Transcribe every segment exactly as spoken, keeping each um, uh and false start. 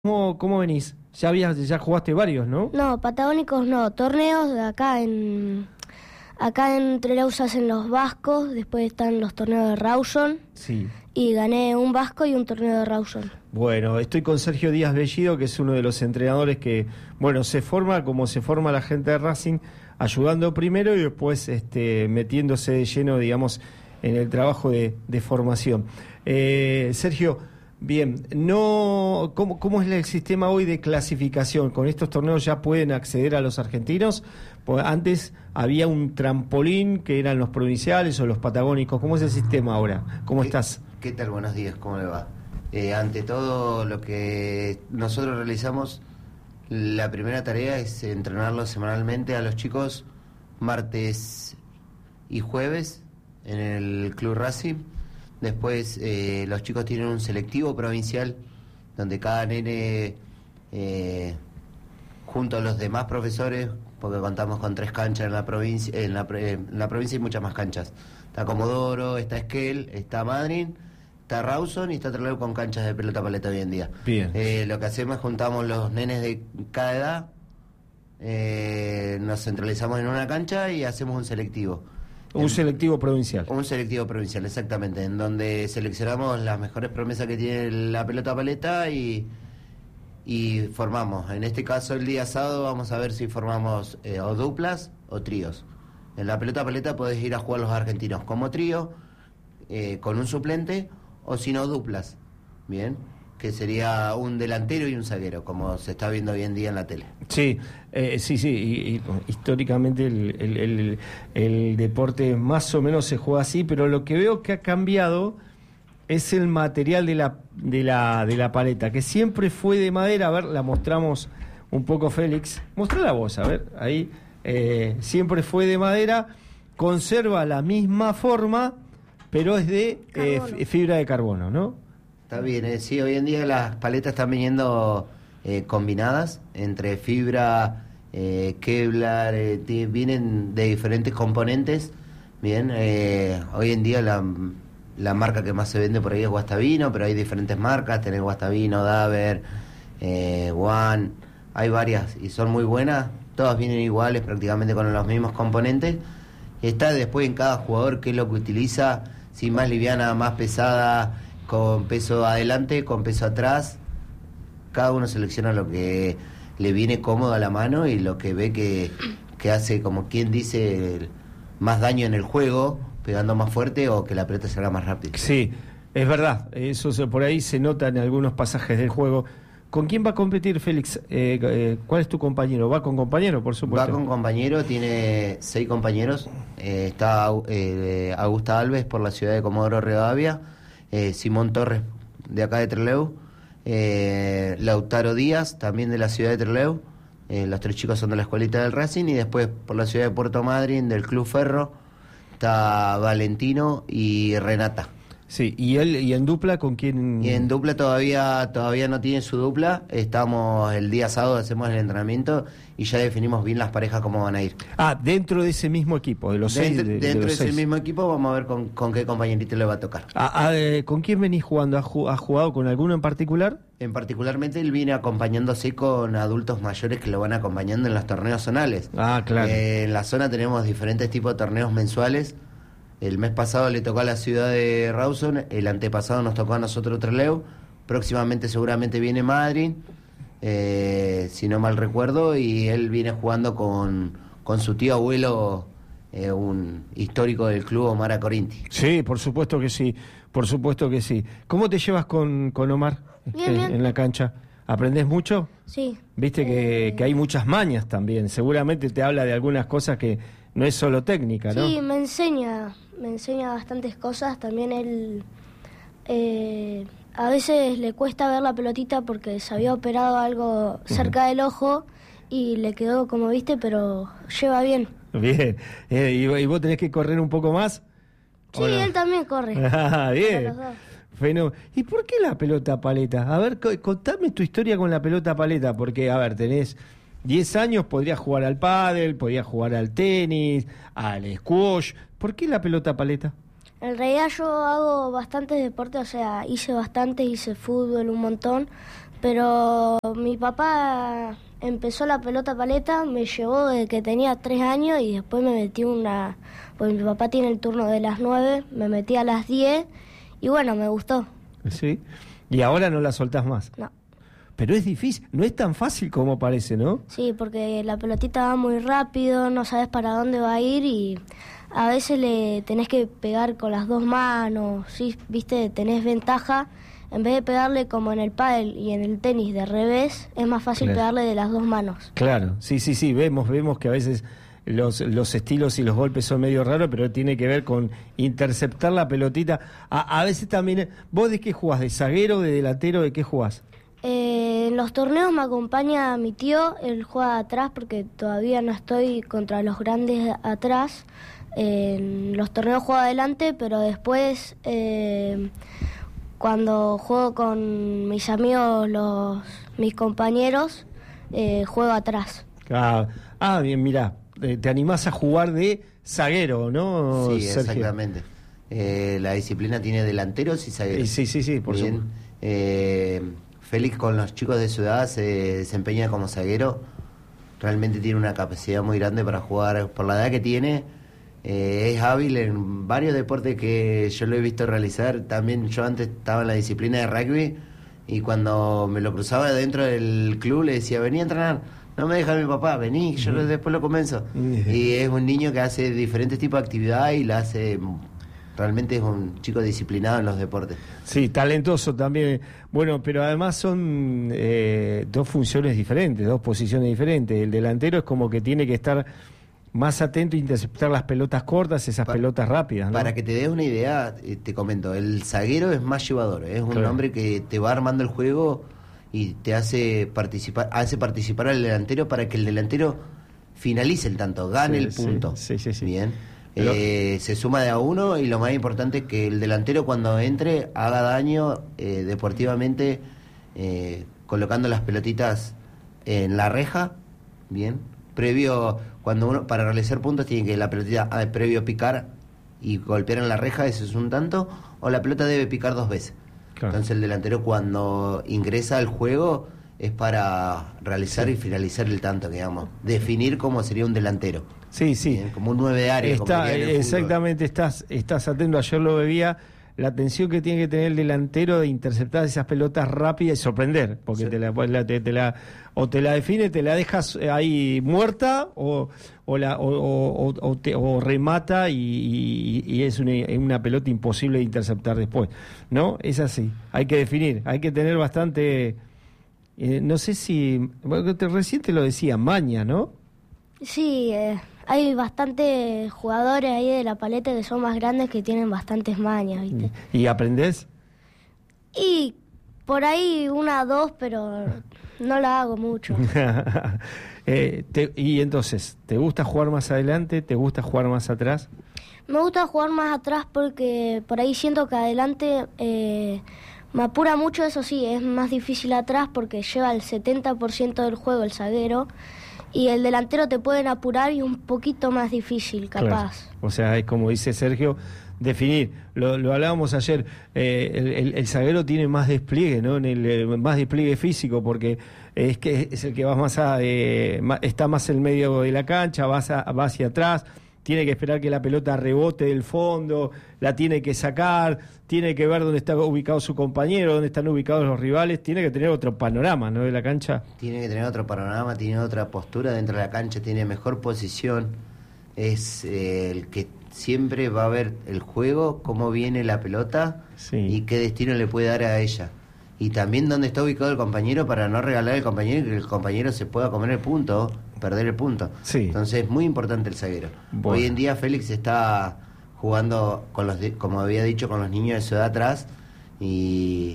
¿Cómo, cómo venís? Ya habías, ya jugaste varios, ¿no? No, patagónicos no, torneos de acá en acá en Trelew se hacen los vascos, después están los torneos de Rawson. Sí. Y gané un vasco y un torneo de Rawson. Bueno, estoy con Sergio Díaz Bellido, que es uno de los entrenadores que, bueno, se forma como se forma la gente de Racing, ayudando primero y después este, metiéndose de lleno, digamos, en el trabajo de, de formación. Eh, Sergio, bien, no, ¿cómo, ¿cómo es el sistema hoy de clasificación? ¿Con estos torneos ya pueden acceder a los argentinos? Pues antes había un trampolín que eran los provinciales o los patagónicos. ¿Cómo es el sistema ahora? ¿Cómo ¿Qué, estás? ¿Qué tal? Buenos días, ¿cómo le va? Eh, ante todo, lo que nosotros realizamos, la primera tarea es entrenarlos semanalmente a los chicos martes y jueves en el Club Racing. Después eh, los chicos tienen un selectivo provincial donde cada nene, eh, junto a los demás profesores, porque contamos con tres canchas en la provincia, en la, en la provincia hay muchas más canchas. Está Comodoro, está Esquel, está Madryn, está Rawson y está Trelew con canchas de pelota paleta hoy en día. Bien. Eh, lo que hacemos es juntamos los nenes de cada edad, eh, nos centralizamos en una cancha y hacemos un selectivo. Un en, selectivo provincial. Un selectivo provincial, exactamente, en donde seleccionamos las mejores promesas que tiene la pelota paleta y, y formamos. En este caso, el día sábado, vamos a ver si formamos eh, o duplas o tríos. En la pelota paleta podés ir a jugar los argentinos como trío, eh, con un suplente, o si no, duplas. Bien, que sería un delantero y un zaguero, como se está viendo hoy en día en la tele. Sí, eh, sí, sí, y, y, históricamente el, el, el, el deporte más o menos se juega así, pero lo que veo que ha cambiado es el material de la, de la, de la paleta, que siempre fue de madera. A ver, la mostramos un poco, Félix. Mostrá la voz, a ver, ahí. Eh, siempre fue de madera, conserva la misma forma, pero es de eh, fibra de carbono, ¿no? Está bien, eh, sí, hoy en día las paletas están viniendo eh, combinadas entre fibra, eh, Kevlar, eh, t- vienen de diferentes componentes. Bien, eh, hoy en día la, la marca que más se vende por ahí es Guastavino, pero hay diferentes marcas, tenés Guastavino, Daver, eh, One, hay varias y son muy buenas, todas vienen iguales prácticamente con los mismos componentes. Está después en cada jugador qué es lo que utiliza, si más liviana, más pesada, con peso adelante, con peso atrás. Cada uno selecciona lo que le viene cómodo a la mano y lo que ve que, que hace, como quien dice, más daño en el juego, pegando más fuerte o que la pelota salga más rápido. Sí, es verdad, eso se, por ahí se nota en algunos pasajes del juego. ¿Con quién va a competir, Félix? Eh, eh, ¿Cuál es tu compañero? ¿Va con compañero, por supuesto? Va con compañero, tiene seis compañeros. Eh, está eh, Augusta Alves por la ciudad de Comodoro Rivadavia, eh, Simón Torres de acá de Trelew, eh, Lautaro Díaz también de la ciudad de Trelew. Eh, los tres chicos son de la escuelita del Racing. Y después por la ciudad de Puerto Madryn del Club Ferro está Valentino y Renata. Sí, y él y en dupla con quién. Y en dupla todavía todavía no tiene su dupla. Estamos el día sábado, hacemos el entrenamiento y ya definimos bien las parejas cómo van a ir. Ah, dentro de ese mismo equipo, de los Dentro, seis. De, dentro de, de los ese seis. mismo equipo vamos a ver con, con qué compañerito le va a tocar. Ah, ah, eh, ¿con quién venís jugando? ¿Has ju- has jugado con alguno en particular? En particularmente él viene acompañándose con adultos mayores que lo van acompañando en los torneos zonales. Ah, claro. Eh, en la zona tenemos diferentes tipos de torneos mensuales. El mes pasado le tocó a la ciudad de Rawson, el antepasado nos tocó a nosotros Trelew, próximamente seguramente viene Madryn, eh, si no mal recuerdo, y él viene jugando con, con su tío abuelo, eh, un histórico del club, Omar Corinti. Sí, por supuesto que sí, por supuesto que sí. ¿Cómo te llevas con, con Omar Bien, este, bien. en la cancha? ¿Aprendés mucho? Sí. Viste que, Eh, que hay muchas mañas también, seguramente te habla de algunas cosas que no es solo técnica, ¿no? Sí, me enseña, me enseña bastantes cosas. También él, eh, a veces le cuesta ver la pelotita porque se había operado algo cerca del ojo y le quedó como viste, pero lleva bien. Bien, eh, ¿y, y vos tenés que correr un poco más? Sí, ¿O no? él también corre. Ah, bien. Los dos. Fenó- ¿Y por qué la pelota paleta? A ver, co- contame tu historia con la pelota paleta, porque, a ver, tenés diez años, podrías jugar al pádel, podrías jugar al tenis, al squash. ¿Por qué la pelota paleta? En realidad yo hago bastantes deportes, o sea, hice bastante, hice fútbol un montón, pero mi papá empezó la pelota paleta, me llevó desde que tenía tres años y después me metí una... Porque mi papá tiene el turno de las nueve, me metí a las diez y bueno, me gustó. Sí, y ahora no la soltás más. No. Pero es difícil, no es tan fácil como parece, ¿no? Sí, porque la pelotita va muy rápido, no sabes para dónde va a ir y a veces le tenés que pegar con las dos manos, ¿sí? Viste, tenés ventaja. En vez de pegarle como en el pádel y en el tenis de revés, es más fácil Claro. pegarle de las dos manos. Claro, sí, sí, sí, vemos, vemos que a veces los, los estilos y los golpes son medio raros, pero tiene que ver con interceptar la pelotita. A, a veces también, ¿vos de qué jugás? ¿De zaguero, de delantero, de qué jugás? Eh, en los torneos me acompaña mi tío, él juega atrás porque todavía no estoy contra los grandes atrás. Eh, en los torneos juego adelante, pero después... Eh, Cuando juego con mis amigos, los mis compañeros, eh, juego atrás. Ah, ah bien, mirá, eh, te animás a jugar de zaguero, ¿no, Sí, Sergio? exactamente. Eh, la disciplina tiene delanteros y zagueros. Sí, sí, sí, por Bien. supuesto. Eh, Félix con los chicos de su edad se desempeña como zaguero. Realmente tiene una capacidad muy grande para jugar por la edad que tiene. Eh, es hábil en varios deportes que yo lo he visto realizar. También yo antes estaba en la disciplina de rugby y cuando me lo cruzaba dentro del club le decía, vení a entrenar. No me deja mi papá, vení, yo Uh-huh. después lo convenzo. Uh-huh. Y es un niño que hace diferentes tipos de actividad y la hace... Realmente es un chico disciplinado en los deportes. Sí, talentoso también. Bueno, pero además son eh, dos funciones diferentes, dos posiciones diferentes. El delantero es como que tiene que estar más atento a interceptar las pelotas cortas, esas Pa- pelotas rápidas, ¿no? Para que te des una idea, eh, te comento, el zaguero es más llevador, es un Claro. hombre que te va armando el juego y te hace participar, hace participar al delantero para que el delantero finalice el tanto, gane Sí, el punto. sí, sí, sí, sí. Bien. Pero- Eh, se suma de a uno y lo más importante es que el delantero cuando entre haga daño eh, deportivamente eh, colocando las pelotitas en la reja, bien, previo, cuando uno, para realizar puntos tiene que la pelotita ah, previo picar y golpear en la reja, eso es un tanto, o la pelota debe picar dos veces. Claro. Entonces el delantero cuando ingresa al juego es para realizar y finalizar el tanto, digamos, definir cómo sería un delantero. Sí, sí. Bien, como un nueve de área. como Está, diría en el fútbol. exactamente, estás, estás atento. Ayer lo veía, la atención que tiene que tener el delantero de interceptar esas pelotas rápidas y sorprender, porque Sí. te la, la- te, te la o te la define, te la dejas ahí muerta o o la o, o- o- o te- o remata y, y- y es una, es una pelota imposible de interceptar después, ¿no? Es así. Hay que definir, hay que tener bastante, eh, no sé si bueno, te, recién te lo decía, maña, ¿no? Sí, eh, hay bastantes jugadores ahí de la paleta que son más grandes que tienen bastantes mañas, ¿viste? ¿Y aprendés? Y por ahí una, dos, pero no la hago mucho. Eh, te- y entonces, ¿te gusta jugar más adelante? ¿Te gusta jugar más atrás? Me gusta jugar más atrás porque por ahí siento que adelante eh, me apura mucho, eso sí, es más difícil atrás porque lleva el setenta por ciento del juego el zaguero y el delantero te pueden apurar y un poquito más difícil, capaz. Claro. O sea, es como dice Sergio, definir. Lo, lo hablábamos ayer, eh, el, el- el zaguero tiene más despliegue, ¿no? En el, eh, más despliegue físico porque es que es el que va más a, eh, ma- está más en medio de la cancha, va hacia, va hacia atrás. Tiene que esperar que la pelota rebote del fondo, la tiene que sacar, tiene que ver dónde está ubicado su compañero, dónde están ubicados los rivales, tiene que tener otro panorama, ¿no? De la cancha. Tiene que tener otro panorama, tiene otra postura dentro de la cancha, tiene mejor posición. Es eh, el que siempre va a ver el juego, cómo viene la pelota Sí. y qué destino le puede dar a ella. Y también dónde está ubicado el compañero para no regalar al compañero y que el compañero se pueda comer el punto, perder el punto. Sí. Entonces es muy importante el zaguero. Bueno. Hoy en día Félix está jugando, con los de- como había dicho, con los niños de su edad atrás y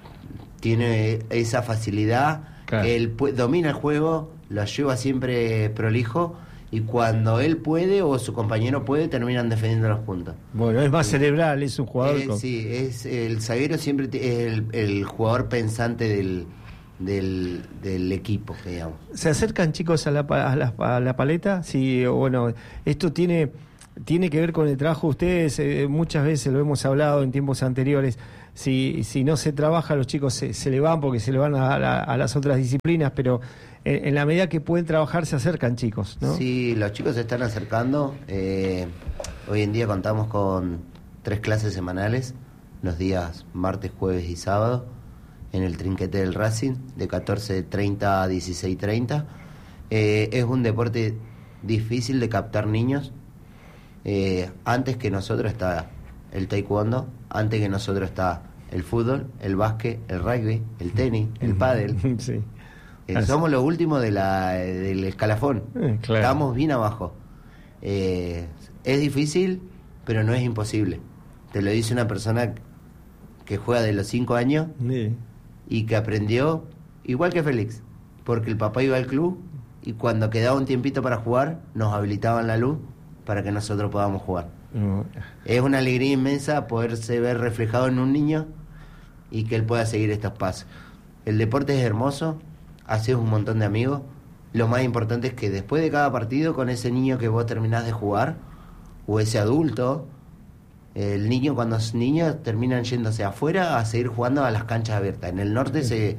tiene esa facilidad. Claro. Él pu- domina el juego, lo lleva siempre prolijo y cuando él puede o su compañero puede terminan defendiendo los puntos. Bueno, es más cerebral, es un jugador Eh, con... sí, es el zaguero siempre te- es el, el jugador pensante del, del, del equipo, digamos. ¿Se acercan chicos a la, pa- a la, a la paleta? Sí, bueno, esto tiene tiene que ver con el trabajo de ustedes, eh, muchas veces lo hemos hablado en tiempos anteriores, si, si no se trabaja los chicos se, se le van porque se le van a, a, a las otras disciplinas, pero en, en la medida que pueden trabajar se acercan chicos, ¿no? Sí, los chicos se están acercando, eh, hoy en día contamos con tres clases semanales, los días martes, jueves y sábado, en el trinquete del Racing, de catorce treinta a dieciséis treinta. Eh, es un deporte difícil de captar niños. Eh, antes que nosotros está el taekwondo, antes que nosotros está el fútbol, el básquet, el rugby, el tenis, el pádel. Sí. Eh, somos los últimos de la, del escalafón. Eh, claro. Estamos bien abajo. Eh, es difícil, pero no es imposible. Te lo dice una persona que juega de los cinco años Sí. y que aprendió igual que Félix, porque el papá iba al club y cuando quedaba un tiempito para jugar nos habilitaban la luz para que nosotros podamos jugar. No. Es una alegría inmensa poderse ver reflejado en un niño y que él pueda seguir estos pasos. El deporte es hermoso, haces un montón de amigos. Lo más importante es que después de cada partido, con ese niño que vos terminás de jugar, o ese adulto, el niño cuando es niño terminan yéndose afuera a seguir jugando a las canchas abiertas. En el norte se,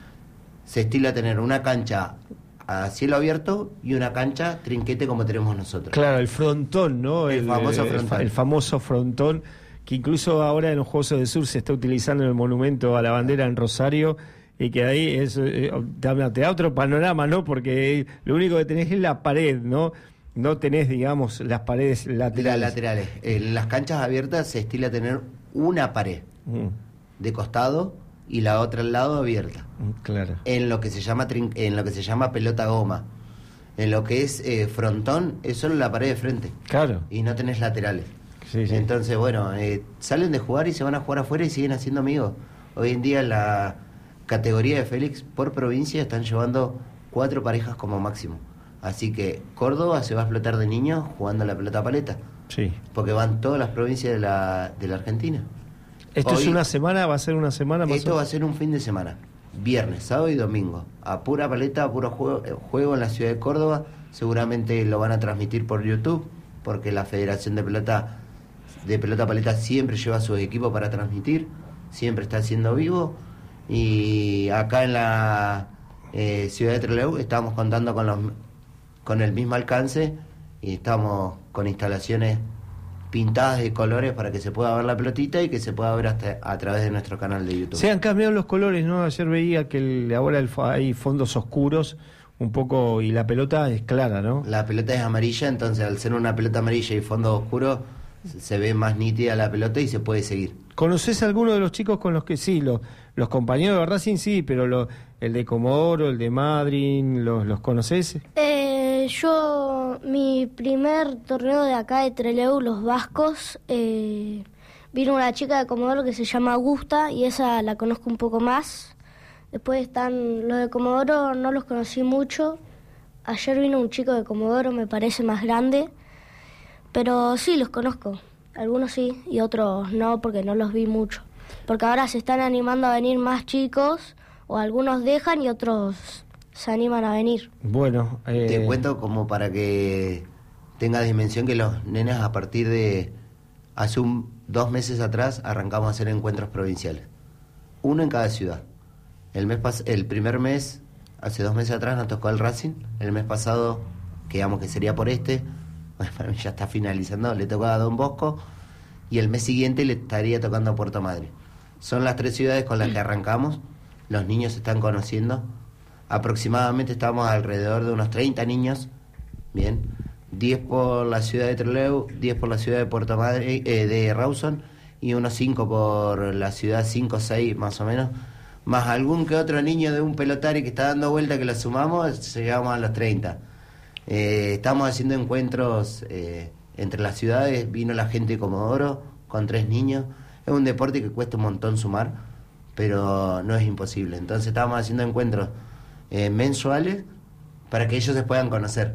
se estila tener una cancha a cielo abierto y una cancha trinquete como tenemos nosotros. Claro, el frontón, ¿no? El famoso frontón. El famoso frontón, que incluso ahora en los Juegos del Sur se está utilizando en el monumento a la bandera en Rosario, y que ahí es, eh, te da otro panorama, ¿no? Porque lo único que tenés es la pared, ¿no? No tenés, digamos, las paredes laterales. Las laterales. En las canchas abiertas se estila tener una pared Mm, de costado y la otra al lado abierta. mm, claro. En lo que se llama trin- en lo que se llama pelota goma. En lo que es eh, frontón es solo la pared de frente Claro. y no tenés laterales. Sí, sí. Entonces, bueno, eh, salen de jugar y se van a jugar afuera y siguen haciendo amigos. Hoy en día la categoría de Félix por provincia están llevando cuatro parejas como máximo. Así que Córdoba se va a explotar de niños jugando la pelota paleta, Sí. porque van todas las provincias de la, de la Argentina. ¿Esto Hoy- es una semana? ¿Va a ser una semana más? Esto o- va a ser un fin de semana, viernes, sábado y domingo, a pura paleta, a puro juego, eh, juego en la ciudad de Córdoba. Seguramente lo van a transmitir por YouTube, porque la Federación de Pelota de Pelota Paleta siempre lleva a sus equipos para transmitir, siempre está haciendo vivo. Y acá en la eh, ciudad de Trelew estamos contando con los con el mismo alcance y estamos con instalaciones pintadas de colores para que se pueda ver la pelotita y que se pueda ver hasta a través de nuestro canal de YouTube. Se han cambiado los colores, ¿no? Ayer veía que el- ahora el, fa- hay fondos oscuros un poco y la pelota es clara, ¿no? La pelota es amarilla, entonces al ser una pelota amarilla y fondo oscuro se ve más nítida la pelota y se puede seguir. ¿Conoces a alguno de los chicos con los que sí, los, los compañeros de Racing sí, pero lo, el de Comodoro, el de Madryn, los, los conoces? Eh, yo, mi primer torneo de acá de Trelew, los vascos, eh, vino una chica de Comodoro que se llama Augusta y esa la conozco un poco más. Después están los de Comodoro, no los conocí mucho. Ayer vino un chico de Comodoro, me parece más grande, pero sí los conozco. Algunos sí y otros no, porque no los vi mucho. Porque ahora se están animando a venir más chicos, o algunos dejan y otros se animan a venir. Bueno, eh, Te cuento como para que tengas dimensión que los nenes a partir de hace un, dos meses atrás arrancamos a hacer encuentros provinciales. Uno en cada ciudad. El mes pas- el primer mes, hace dos meses atrás, nos tocó el Racing. El mes pasado, que digamos que sería por este, bueno, para mí ya está finalizando, le tocó a Don Bosco. Y el mes siguiente le estaría tocando a Puerto Madryn. Son las tres ciudades con las que arrancamos. Los niños se están conociendo. Aproximadamente estamos alrededor de unos treinta niños. Bien. diez por la ciudad de Trelew, diez por la ciudad de Puerto Madryn, eh, de Rawson, y unos cinco por la ciudad, cinco o seis más o menos. Más algún que otro niño de un pelotari que está dando vuelta que lo sumamos, llegamos a los treinta. Eh, estamos haciendo encuentros eh, entre las ciudades. Vino la gente de Comodoro con tres niños. Es un deporte que cuesta un montón sumar, pero no es imposible. Entonces estamos haciendo encuentros eh, mensuales para que ellos se puedan conocer.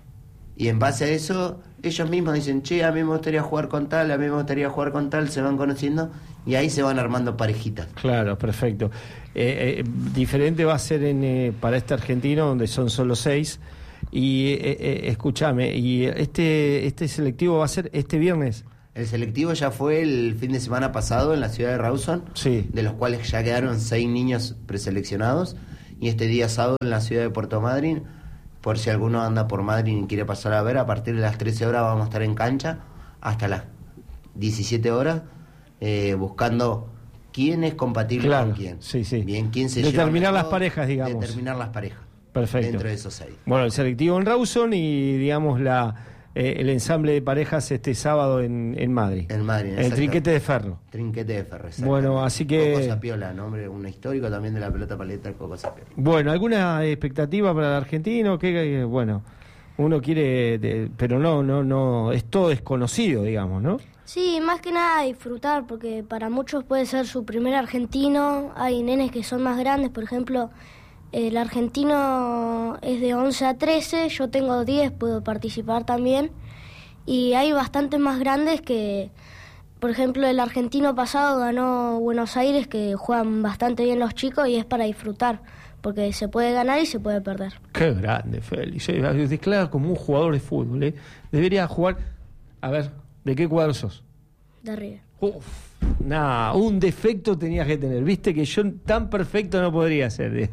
Y en base a eso, ellos mismos dicen, che, a mí me gustaría jugar con tal, a mí me gustaría jugar con tal, se van conociendo y ahí se van armando parejitas. claro, perfecto. Eh, eh, diferente va a ser en, eh, para este argentino, donde son solo seis. Y eh, eh, escúchame, ¿y este, este selectivo va a ser este viernes? El selectivo ya fue el fin de semana pasado en la ciudad de Rawson, sí. de los cuales ya quedaron seis niños preseleccionados, y este día sábado en la ciudad de Puerto Madryn, por si alguno anda por Madryn y quiere pasar a ver, a partir de las trece horas vamos a estar en cancha hasta las diecisiete horas, eh, buscando quién es compatible claro, con quién. Sí, sí. Bien, quién se determinar lleva las parejas, digamos. Determinar las parejas. Perfecto. Dentro de esos seis. Bueno, el selectivo en Rawson y, digamos, la eh, el ensamble de parejas este sábado en, en Madrid. En Madrid, el trinquete de ferro. Trinquete de ferro, bueno, así que... Coco Sapiola, nombre, un histórico también de la pelota paleta, el Coco Sapiola. Bueno, ¿alguna expectativa para el argentino? Que bueno, uno quiere, de, pero no, no, no, es todo desconocido, digamos, ¿no? Sí, más que nada disfrutar, porque para muchos puede ser su primer argentino. Hay nenes que son más grandes, por ejemplo, el argentino es de once a trece, yo tengo diez, puedo participar también. Y hay bastantes más grandes que, por ejemplo, el argentino pasado ganó Buenos Aires, que juegan bastante bien los chicos y es para disfrutar, porque se puede ganar y se puede perder. Qué grande, Félix. Se declara como un jugador de fútbol, ¿eh? Debería jugar, a ver... ¿De qué cuadro sos? De River. Uf, nah, un defecto tenías que tener. Viste que yo tan perfecto no podría ser.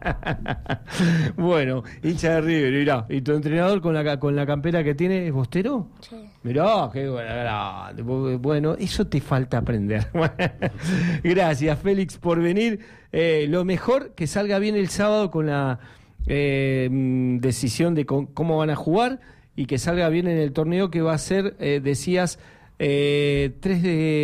Bueno, hincha de River, mirá. ¿Y tu entrenador con la con la campera que tiene es Bostero? Sí. Mirá, qué grande. Bueno, eso te falta aprender. Gracias, Félix, por venir. Eh, lo mejor, que salga bien el sábado con la eh, decisión de con, cómo van a jugar. Y que salga bien en el torneo que va a ser, eh, decías, eh, tres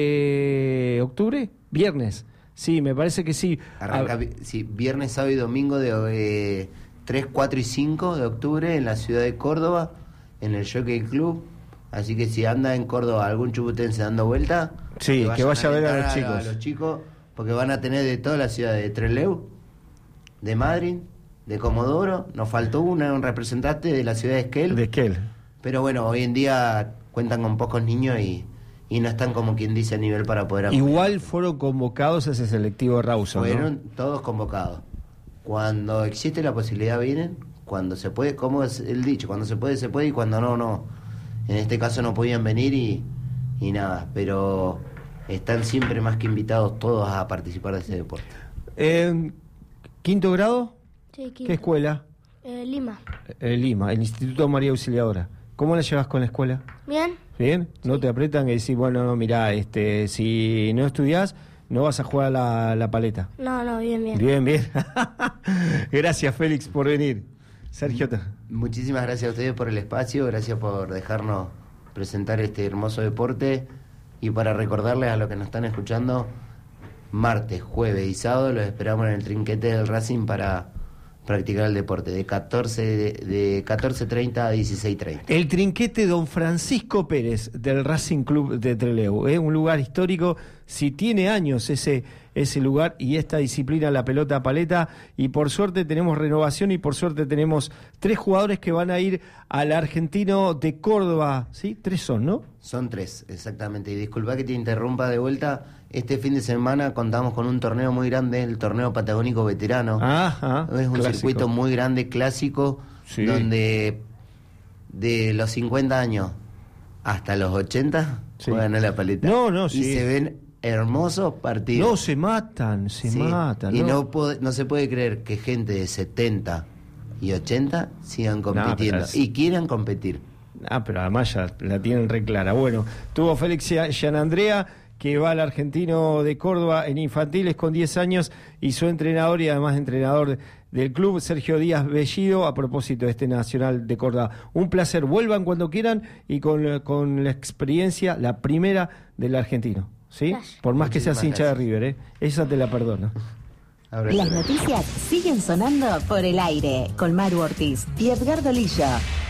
de octubre, viernes. Sí, me parece que sí. Arranca, sí, viernes, sábado y domingo de eh, tres, cuatro y cinco de octubre en la ciudad de Córdoba, en el Jockey Club. Así que si anda en Córdoba algún chubutense dando vuelta, sí, que, que vaya a ver a los a, chicos. A los chicos, porque van a tener de toda la ciudad de Trelew, de Madrid, de Comodoro, nos faltó una, un representante de la ciudad de Esquel. De Esquel. Pero bueno, hoy en día cuentan con pocos niños y, y no están como quien dice a nivel para poder apoyar. Igual fueron convocados a ese selectivo de Rawson, Fueron ¿no? todos convocados. Cuando existe la posibilidad vienen, cuando se puede, como es el dicho, cuando se puede, se puede y cuando no, no. En este caso no podían venir y, y nada, pero están siempre más que invitados todos a participar de ese deporte. Eh, ¿Quinto grado? Sí, quinto. ¿Qué escuela? Eh, Lima. Eh, Lima, el Instituto María Auxiliadora. ¿Cómo la llevas con la escuela? Bien. ¿Bien? ¿No sí. te apretan y decís, bueno, no, mirá, este, si no estudiás, no vas a jugar a la, la paleta? No, no, bien, bien. Bien, bien. Gracias, Félix, por venir. Sergio. Muchísimas gracias a ustedes por el espacio, gracias por dejarnos presentar este hermoso deporte y para recordarles a los que nos están escuchando, martes, jueves y sábado los esperamos en el trinquete del Racing para practicar el deporte de catorce de, de catorce treinta a dieciséis treinta. El trinquete Don Francisco Pérez del Racing Club de Trelew, ¿eh? Un lugar histórico, si tiene años ese ese lugar y esta disciplina, la pelota paleta, y por suerte tenemos renovación y por suerte tenemos tres jugadores que van a ir al Argentino de Córdoba, ¿sí? Tres son, ¿no? Son tres, exactamente, y disculpa que te interrumpa de vuelta, este fin de semana contamos con un torneo muy grande, el torneo patagónico veterano. Ajá, es un clásico. Circuito muy grande, clásico, sí. Donde de los cincuenta años hasta los ochenta sí. juegan a la paleta. No, no, y sí. se ven hermosos partidos. No, se matan, se sí. matan. Y no, no, puede, no se puede creer que gente de setenta y ochenta sigan compitiendo no, es... y quieran competir. Ah, pero además ya la tienen re clara. Bueno, tuvo Félix Gianandrea, que va al Argentino de Córdoba en infantiles con diez años, y su entrenador y además entrenador del club, Sergio Díaz Bellido, a propósito de este Nacional de Córdoba. Un placer, vuelvan cuando quieran y con, con la experiencia, la primera del argentino, ¿sí? Gracias. Por más Muchísimas que seas hincha de gracias. River, ¿eh? Esa te la perdono. Las noticias siguen sonando por el aire con Maru Ortiz y Edgardo Lillo.